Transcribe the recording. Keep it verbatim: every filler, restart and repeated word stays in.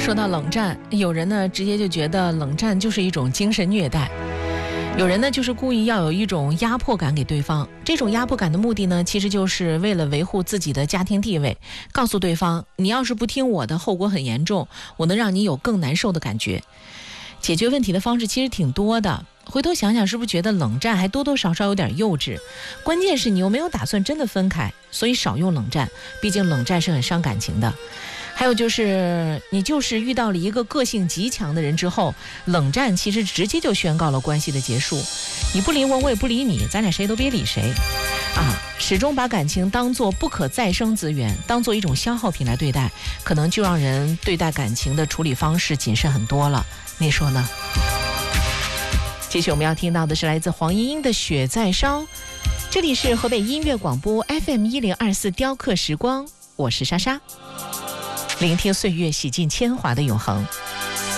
说到冷战，有人呢直接就觉得冷战就是一种精神虐待，有人呢就是故意要有一种压迫感给对方。这种压迫感的目的呢，其实就是为了维护自己的家庭地位，告诉对方你要是不听我的，后果很严重，我能让你有更难受的感觉。解决问题的方式其实挺多的，回头想想是不是觉得冷战还多多少少有点幼稚？关键是你又没有打算真的分开，所以少用冷战，毕竟冷战是很伤感情的。还有就是你就是遇到了一个个性极强的人之后，冷战其实直接就宣告了关系的结束，你不理我我也不理你，咱俩谁都别理谁啊！始终把感情当作不可再生资源，当作一种消耗品来对待，可能就让人对待感情的处理方式谨慎很多了，你说呢？继续我们要听到的是来自黄莺莺的《雪在烧》，这里是河北音乐广播 F M 一零二四雕刻时光，我是莎莎，聆听岁月洗尽铅华的永恒。